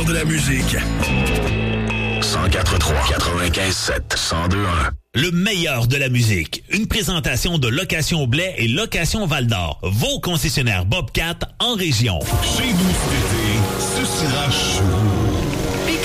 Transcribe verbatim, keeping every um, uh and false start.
de la musique. cent quatre trois, quatre-vingt-quinze sept, cent deux un. Le meilleur de la musique. Une présentation de Location Blais et Location Val-d'Or. Vos concessionnaires Bobcat en région. Chez nous cet été, ce sera chaud.